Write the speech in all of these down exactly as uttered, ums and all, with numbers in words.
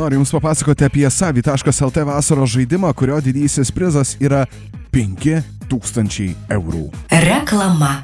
Noriu Jums papasakoti apie savi taškas el te vasaros žaidimą, kurio didysis prizas yra penki tūkstančiai eurų. Reklama.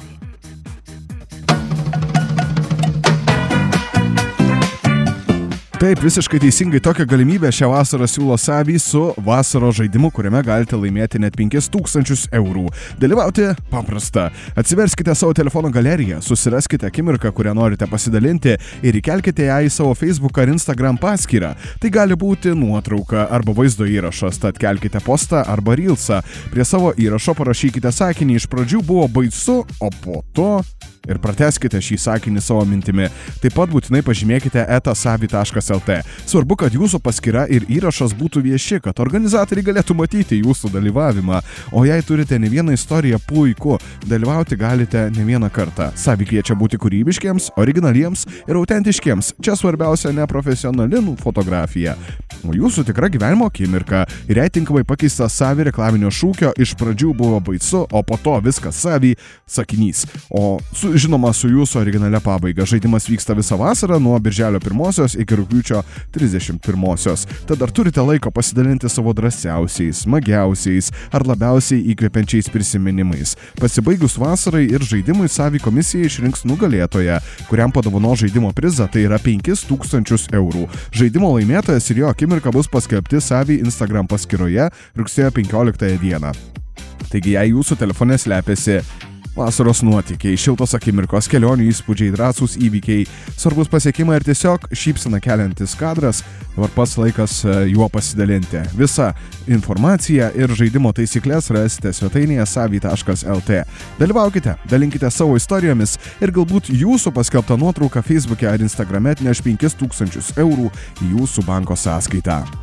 Taip, visiškai teisingai tokią galimybę šią vasarą siūlo Savi su vasaros žaidimu, kuriame galite laimėti net penkis tūkstančius eurų. Dalyvauti paprasta. Atsiverskite savo telefono galeriją, susiraskite akimirką, kurią norite pasidalinti ir įkelkite ją į savo Facebook ar Instagram paskyrą. Tai gali būti nuotrauka arba vaizdo įrašas, tad kelkite postą arba reelsą. Prie savo įrašo parašykite sakinį iš pradžių buvo baisu, o po to ir pratęskite šį sakinį savo mintimi. Taip pat būtinai pažymėkite eta savi taškas el te. Svarbu, kad jūsų paskyra ir įrašas būtų vieši, kad organizatoriai galėtų matyti jūsų dalyvavimą. O jei turite ne vieną istoriją, puiku, dalyvauti galite ne vieną kartą. Savi kviečia būti kūrybiškiems, originaliems ir autentiškiems. Čia svarbiausia ne profesionali fotografija, o jūsų tikra gyvenimo akimirka. Ir jei tinkamai pakeistas Savi reklaminio šūkio iš pradžių buvo baisu, o po to viskas Savi sakinys. O su Žinoma, su jūsų originalia pabaiga. Žaidimas vyksta visą vasarą nuo birželio pirmosios iki rugpjūčio trisdešimt pirmosios. Tad ar turite laiko pasidalinti savo drąsiausiais, smagiausiais ar labiausiai įkvepiančiais prisiminimais? Pasibaigus vasarai ir žaidimui Savi komisija išrinks nugalėtoją, kuriam padovano žaidimo prizą, tai yra penkis tūkstančius eurų. Žaidimo laimėtojas ir jo akimirka bus paskelbti Savi Instagram paskyroje rugsėjo penkioliktąją dieną. Taigi, jei jūsų telefone slepiasi vasaros nuotykiai, šiltos akimirkos, kelionių įspūdžiai, drąsūs įvykiai, svarbus pasiekimai ir tiesiog šypseną keliantis kadras, dabar pats laikas juo pasidalinti. Visą informaciją ir žaidimo taisyklės rasite svetainėje savi taškas el te. Dalyvaukite, dalinkite savo istorijomis ir galbūt jūsų paskelbta nuotrauka Facebook'e ar Instagram'e atneš penkis tūkstančius eurų į jūsų banko sąskaitą.